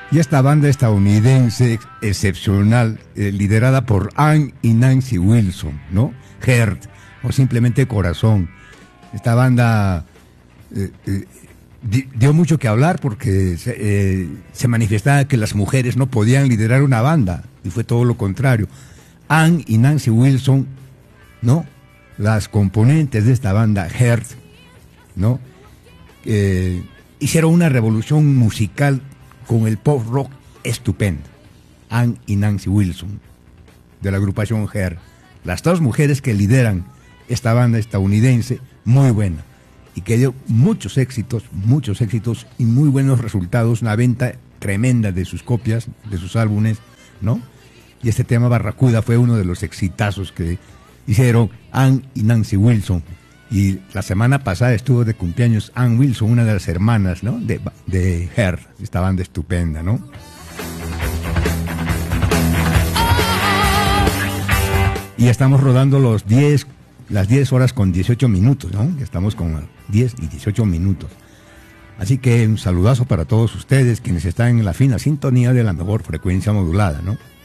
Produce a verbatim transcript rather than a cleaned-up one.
Y esta banda estadounidense excepcional, eh, liderada por Ann y Nancy Wilson, ¿no? Heart, o simplemente Corazón. Esta banda eh, eh, di, dio mucho que hablar porque se, eh, se manifestaba que las mujeres no podían liderar una banda, y fue todo lo contrario. Ann y Nancy Wilson, ¿no? Las componentes de esta banda, Heart, ¿no? Eh, hicieron una revolución musical con el pop rock estupendo. Ann y Nancy Wilson, de la agrupación Heart. Las dos mujeres que lideran esta banda estadounidense, muy buena, y que dio muchos éxitos, muchos éxitos y muy buenos resultados, una venta tremenda de sus copias, de sus álbumes, ¿no? Y este tema Barracuda fue uno de los exitazos que hicieron Ann y Nancy Wilson. Y la semana pasada estuvo de cumpleaños Ann Wilson, una de las hermanas, ¿no? De, de Heart, esta banda estupenda, ¿no? Y estamos rodando los diez, las diez horas con dieciocho minutos, ¿no? Estamos con diez y dieciocho minutos. Así que un saludazo para todos ustedes, quienes están en la fina sintonía de la mejor frecuencia modulada, ¿no?